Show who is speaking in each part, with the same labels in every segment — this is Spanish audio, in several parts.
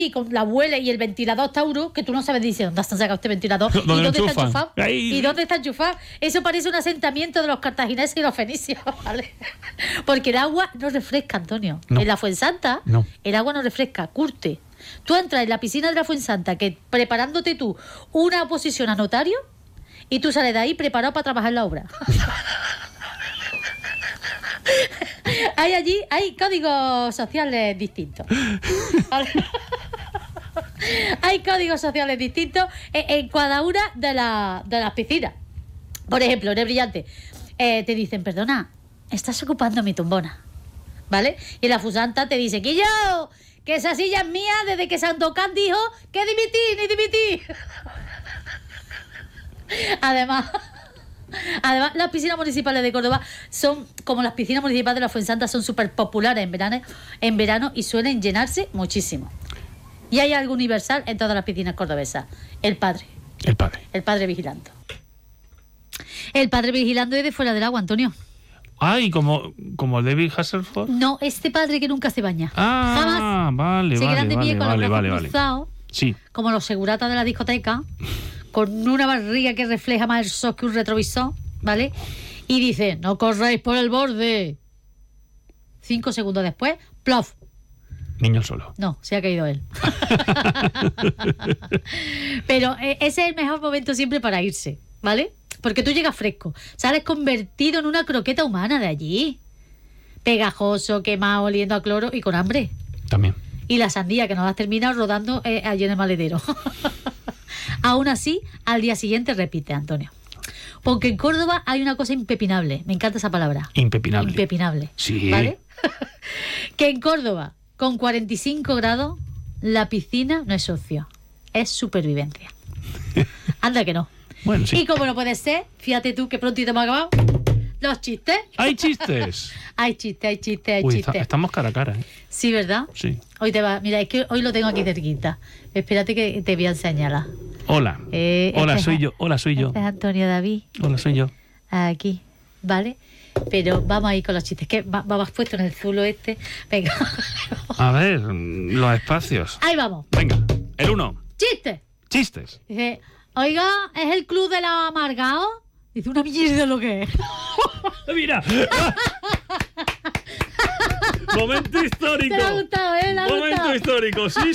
Speaker 1: y con la abuela y el ventilador Tauro, que tú no sabes, dice, ¿dónde has sacado este ventilador? ¿Y dónde está enchufado? ¿Y dónde está enchufado? Eso parece un asentamiento de los cartagineses y los fenicios, ¿vale? Porque el agua no refresca, Antonio.
Speaker 2: No.
Speaker 1: En la Fuensanta,
Speaker 2: no.
Speaker 1: El agua no refresca, curte. Tú entras en la piscina de la Fuensanta, que preparándote tú una oposición a notario, y tú sales de ahí preparado para trabajar en la obra. Hay códigos sociales distintos. Hay códigos sociales distintos en cada una de las piscinas. Por ejemplo, eres brillante. Te dicen, perdona, estás ocupando mi tumbona, ¿vale? Y en la Fuensanta te dice, que esa silla es mía desde que Sandokan dijo que dimití. Además, las piscinas municipales de Córdoba son como las piscinas municipales de la Fuensanta, son súper populares en verano y suelen llenarse muchísimo. Y hay algo universal en todas las piscinas cordobesas: el padre vigilando. El padre vigilando es de fuera del agua, Antonio.
Speaker 2: Ay, como David Hasselhoff.
Speaker 1: No, este padre que nunca se baña.
Speaker 2: Jamás. Vale.
Speaker 1: Se quedan de pie con los brazos cruzados,
Speaker 2: sí,
Speaker 1: como los seguratas de la discoteca, con una barriga que refleja más el sol que un retrovisor, ¿vale? Y dice, no corráis por el borde. 5 segundos después, plof.
Speaker 2: Niño solo.
Speaker 1: No, se ha caído él. Pero ese es el mejor momento siempre para irse, ¿vale? Porque tú llegas fresco, sales convertido en una croqueta humana de allí. Pegajoso, quemado, oliendo a cloro y con hambre.
Speaker 2: También.
Speaker 1: Y la sandía que nos has terminado rodando allí en el maletero. Aún así, al día siguiente repite, Antonio. Porque en Córdoba hay una cosa impepinable. Me encanta esa palabra. Impepinable.
Speaker 2: Sí.
Speaker 1: ¿Vale? Que en Córdoba, con 45 grados, la piscina no es ocio, es supervivencia. Anda que no.
Speaker 2: Bueno, sí.
Speaker 1: Y como no puede ser, fíjate tú que prontito hemos acabado. Los chistes.
Speaker 2: ¡Hay chistes!
Speaker 1: Hay chistes.
Speaker 2: Uy, estamos cara a cara, ¿eh?
Speaker 1: Sí, ¿verdad?
Speaker 2: Sí.
Speaker 1: Hoy te va. Mira, es que hoy lo tengo aquí cerquita. Espérate que te voy a enseñarla.
Speaker 2: Hola. Hola, soy yo.
Speaker 1: Este es Antonio David.
Speaker 2: Hola, soy yo.
Speaker 1: Aquí, ¿vale? Pero vamos a ir con los chistes. Que vamos puesto en el zulo este. Venga.
Speaker 2: A ver, los espacios.
Speaker 1: Ahí vamos.
Speaker 2: Venga, el 1.
Speaker 1: Chistes.
Speaker 2: Chistes.
Speaker 1: Dice, oiga, ¿es el club de los amargados? Dice, una mierda lo que es.
Speaker 2: Mira. Momento histórico.
Speaker 1: Te ha gustado, ¿eh?
Speaker 2: Momento histórico. Sí.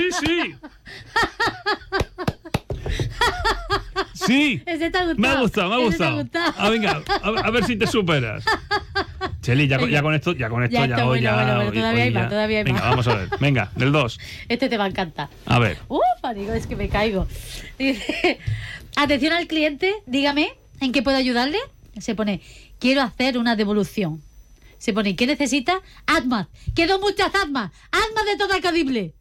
Speaker 2: Sí.
Speaker 1: Ese te ha gustado.
Speaker 2: Me ha gustado. Venga, a ver si te superas. Cheli, ya con esto,
Speaker 1: ya bueno, todavía hay más.
Speaker 2: Venga, vamos a ver. Venga, del 2.
Speaker 1: Este te va a encantar.
Speaker 2: A ver.
Speaker 1: Digo, es que me caigo. Dice, atención al cliente, dígame, ¿en qué puedo ayudarle? Se pone, quiero hacer una devolución. Se pone, ¿qué necesita? Atmas. Quiero muchas Atmas. Atmas de toda calibre.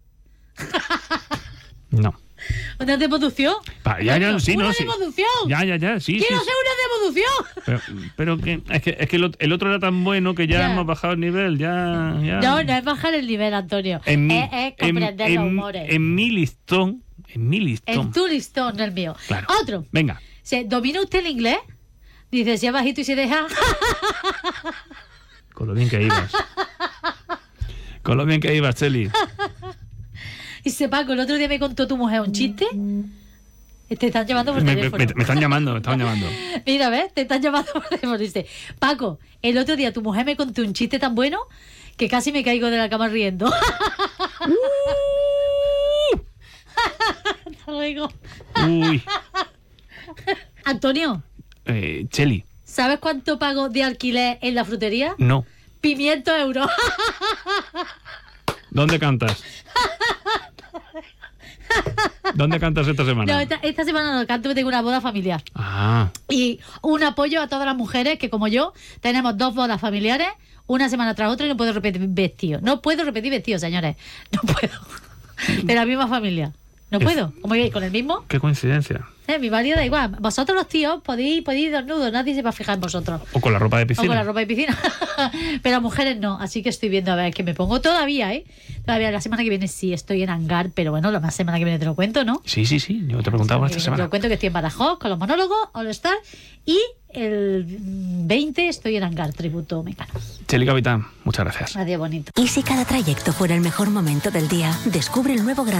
Speaker 2: No.
Speaker 1: ¿Una devolución?
Speaker 2: Una devolución. Sí.
Speaker 1: Quiero hacer una devolución.
Speaker 2: Pero que es que el otro era tan bueno que ya hemos bajado el nivel. Ya.
Speaker 1: No es bajar el nivel, Antonio. Es comprender los humores.
Speaker 2: En mi listón.
Speaker 1: En tu listón, no el mío.
Speaker 2: Claro.
Speaker 1: Otro.
Speaker 2: Venga.
Speaker 1: ¿Domina usted el inglés? Dice, si es bajito y se deja.
Speaker 2: Con lo bien que ibas, Cheli.
Speaker 1: Dice, Paco, el otro día me contó tu mujer un chiste. Te están llamando por teléfono.
Speaker 2: Me están llamando.
Speaker 1: Mira, ¿ves? Te están llamando por teléfono. Dice, Paco, el otro día tu mujer me contó un chiste tan bueno que casi me caigo de la cama riendo. Hasta luego.
Speaker 2: Uy.
Speaker 1: Antonio.
Speaker 2: Cheli.
Speaker 1: ¿Sabes cuánto pago de alquiler en la frutería?
Speaker 2: No.
Speaker 1: 500 euros.
Speaker 2: ¿Dónde cantas? ¿Dónde cantas esta semana?
Speaker 1: No, esta semana no canto, tengo una boda familiar. Y un apoyo a todas las mujeres que, como yo, tenemos 2 bodas familiares, una semana tras otra, y no puedo repetir vestidos. No puedo repetir vestidos, señores. No puedo. De la misma familia. No puedo. ¿Cómo voy a ir con el mismo?
Speaker 2: Qué coincidencia.
Speaker 1: Mi marido da igual. Vosotros los tíos podéis ir desnudos, nadie se va a fijar en vosotros.
Speaker 2: O con la ropa de piscina.
Speaker 1: O con la ropa de piscina. Pero a mujeres no, así que estoy viendo a ver qué me pongo todavía, ¿eh? Todavía la semana que viene sí estoy en hangar, pero bueno, la semana que viene te lo cuento, ¿no?
Speaker 2: Sí, yo te preguntaba esta semana.
Speaker 1: Te lo cuento que estoy en Badajoz con los monólogos, All Star, y el 20 estoy en hangar, tributo Mecano.
Speaker 2: Cheli Capitán, muchas gracias.
Speaker 1: Adiós, bonito.
Speaker 3: ¿Y si cada trayecto fuera el mejor momento del día? Descubre el nuevo Gran